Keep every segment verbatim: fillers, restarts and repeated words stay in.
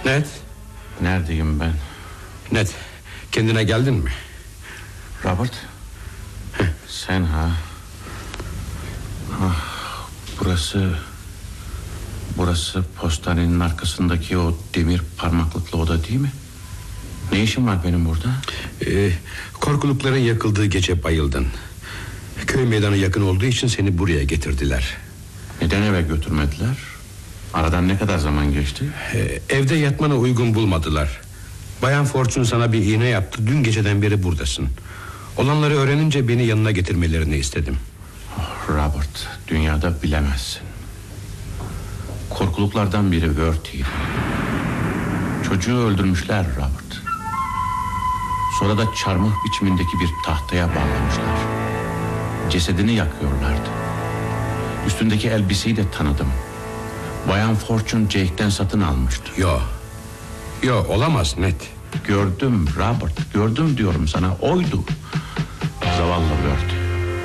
Ned? Neredeyim ben? Ned, kendine geldin mi? Robert? Heh. Sen ha? Ah, burası... Burası postanenin arkasındaki o demir parmaklıklı oda değil mi? Ne işim var benim burada? Ee, korkulukların yakıldığı gece bayıldın. Köy meydanı yakın olduğu için seni buraya getirdiler. Neden eve götürmediler? Aradan ne kadar zaman geçti? Ee, evde yatmana uygun bulmadılar. Bayan Fortune sana bir iğne yaptı. Dün geceden beri buradasın. Olanları öğrenince beni yanına getirmelerini istedim. Oh, Robert, dünyada bilemezsin. Korkuluklardan biri Gertie. Çocuğu öldürmüşler Robert. Sonra da çarmıh biçimindeki bir tahtaya bağlamışlar. Cesedini yakıyorlardı. Üstündeki elbiseyi de tanıdım. Bayan Fortune Jake'den satın almıştı. Yo, yo olamaz Ned. Gördüm Robert, gördüm diyorum sana, oydu. Zavallı Gertie.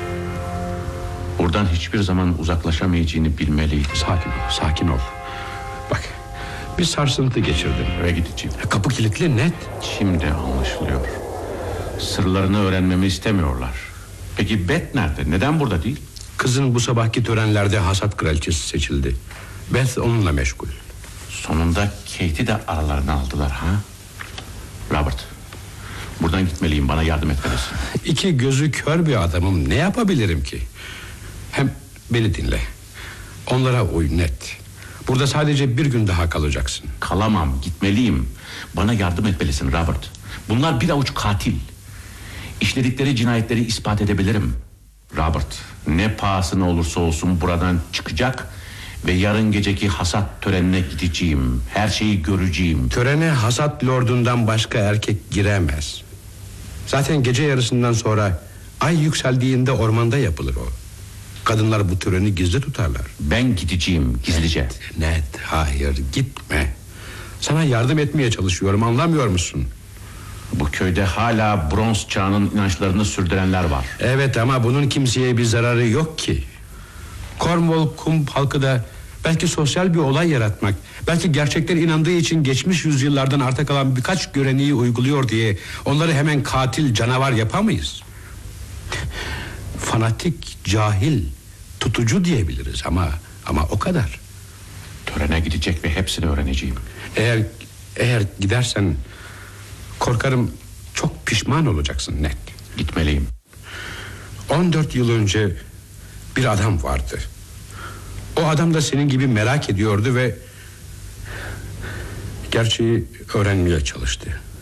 Buradan hiçbir zaman uzaklaşamayacağını bilmeliydi. Sakin ol, sakin ol. Bak, bir sarsıntı geçirdim. Eve gideceğim. Kapı kilitli Ned. Şimdi anlaşılıyor. Sırlarını öğrenmemi istemiyorlar. Peki Beth nerede? Neden burada değil? Kızın bu sabahki törenlerde hasat kraliçesi seçildi. Beth onunla meşgul. Sonunda Kate'i de aralarına aldılar ha? Robert, buradan gitmeliyim, bana yardım etmelisin. İki gözü kör bir adamım, ne yapabilirim ki? Hem beni dinle. Onlara uy Ned. Burada sadece bir gün daha kalacaksın. Kalamam, gitmeliyim. Bana yardım etmelisin Robert. Bunlar bir avuç katil. İşledikleri cinayetleri ispat edebilirim. Robert, ne pahasına olursa olsun buradan çıkacak ve yarın geceki hasat törenine gideceğim. Her şeyi göreceğim. Törene hasat lordundan başka erkek giremez. Zaten gece yarısından sonra ay yükseldiğinde ormanda yapılır o. Kadınlar bu töreni gizli tutarlar. Ben gideceğim gizlice. Ned, Ned, hayır gitme. Sana yardım etmeye çalışıyorum, anlamıyor musun? Bu köyde hala bronz çağının inançlarını sürdürenler var. Evet, ama bunun kimseye bir zararı yok ki. Cornwall kum halkı da belki sosyal bir olay yaratmak, belki gerçekten inandığı için geçmiş yüzyıllardan arta kalan birkaç göreneği uyguluyor diye onları hemen katil, canavar yapamayız. Fanatik, cahil, tutucu diyebiliriz ama ama o kadar. Törene gidecek ve hepsini öğreneceğim. Eğer eğer gidersen korkarım çok pişman olacaksın Ned. Gitmeliyim. on dört yıl önce bir adam vardı. O adam da senin gibi merak ediyordu ve gerçeği öğrenmeye çalıştı.